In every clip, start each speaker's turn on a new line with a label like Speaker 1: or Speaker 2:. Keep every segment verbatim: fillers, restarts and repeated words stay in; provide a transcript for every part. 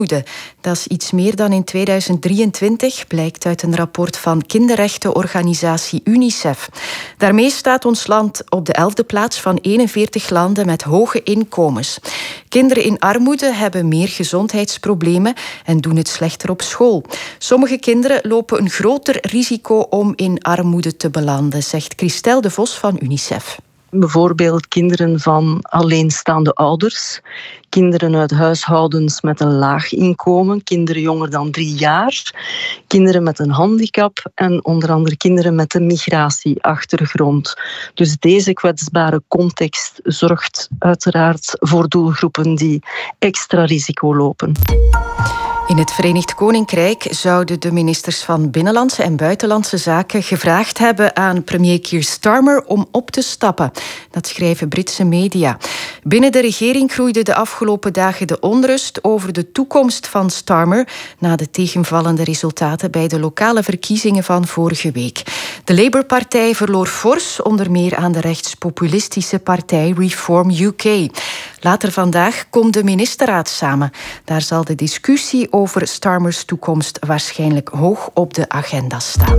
Speaker 1: Dat is iets meer dan in tweeduizend drieëntwintig, blijkt uit een rapport van kinderrechtenorganisatie UNICEF. Daarmee staat ons land op de elfde plaats van eenenveertig landen met hoge inkomens. Kinderen in armoede hebben meer gezondheidsproblemen en doen het slechter op school. Sommige kinderen lopen een groter risico om in armoede te belanden, zegt Christel de Vos van UNICEF.
Speaker 2: Bijvoorbeeld kinderen van alleenstaande ouders, kinderen uit huishoudens met een laag inkomen, kinderen jonger dan drie jaar, kinderen met een handicap en onder andere kinderen met een migratieachtergrond. Dus deze kwetsbare context zorgt uiteraard voor doelgroepen die extra risico lopen.
Speaker 1: In het Verenigd Koninkrijk zouden de ministers van Binnenlandse en Buitenlandse Zaken gevraagd hebben aan premier Keir Starmer om op te stappen. Dat schrijven Britse media. Binnen de regering groeide de afgelopen dagen de onrust over de toekomst van Starmer na de tegenvallende resultaten bij de lokale verkiezingen van vorige week. De Labour-partij verloor fors, onder meer aan de rechtspopulistische partij Reform U K. Later vandaag komt de ministerraad samen. Daar zal de discussie over Starmers toekomst waarschijnlijk hoog op de agenda staan.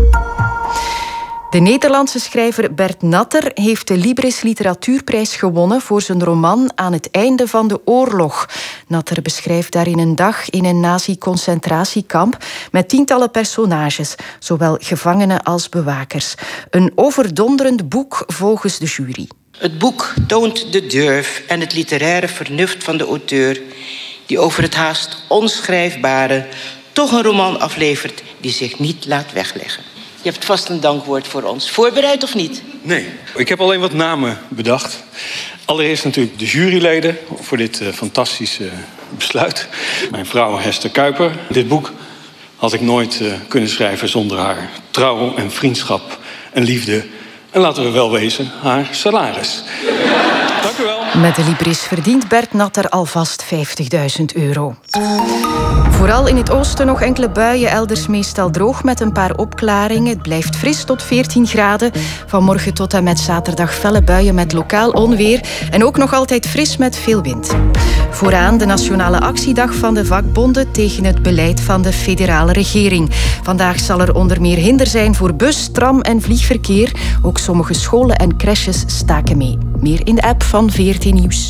Speaker 1: De Nederlandse schrijver Bert Natter heeft de Libris Literatuurprijs gewonnen voor zijn roman Aan het einde van de oorlog. Natter beschrijft daarin een dag in een nazi-concentratiekamp met tientallen personages, zowel gevangenen als bewakers. Een overdonderend boek volgens de jury.
Speaker 3: Het boek toont de durf en het literaire vernuft van de auteur, die over het haast onschrijfbare toch een roman aflevert die zich niet laat wegleggen. Je hebt vast een dankwoord voor ons. Voorbereid of niet?
Speaker 4: Nee, ik heb alleen wat namen bedacht. Allereerst natuurlijk de juryleden voor dit uh, fantastische besluit. Mijn vrouw Hester Kuiper. Dit boek had ik nooit uh, kunnen schrijven zonder haar trouw en vriendschap en liefde. En laten we wel wezen, haar salaris. Dank u wel.
Speaker 1: Met de Libris verdient Bert Natter alvast vijftigduizend euro. Vooral in het oosten nog enkele buien, elders meestal droog met een paar opklaringen. Het blijft fris tot veertien graden. Vanmorgen tot en met zaterdag felle buien met lokaal onweer. En ook nog altijd fris met veel wind. Vooraan de nationale actiedag van de vakbonden tegen het beleid van de federale regering. Vandaag zal er onder meer hinder zijn voor bus, tram en vliegverkeer. Ook sommige scholen en crèches staken mee. Meer in de app van V R T Nieuws.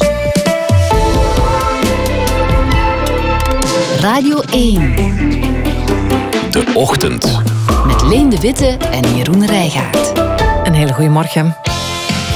Speaker 5: Radio één.
Speaker 6: De Ochtend.
Speaker 5: Met Leen de Witte en Jeroen Rijgaard.
Speaker 7: Een hele goede morgen.